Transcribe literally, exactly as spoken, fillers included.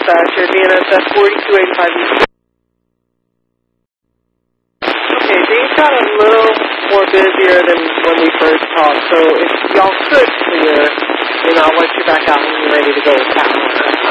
dispatcher, D N S F forty-two eighty-five East. Okay, things got a little more busier than when we first talked, so if y'all could clear, then I'll let you back out when you're ready to go with that one.